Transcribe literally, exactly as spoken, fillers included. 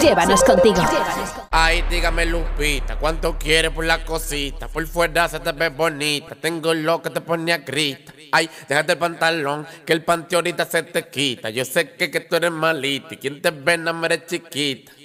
Llévanos contigo. Ay, dígame Lupita, ¿cuánto quieres por la cosita? Por fuera se te ve bonita, tengo lo que te pone a grita. Ay, déjate el pantalón, que el panty ahorita se te quita. Yo sé que, que tú eres malita y quien te ve no me eres chiquita.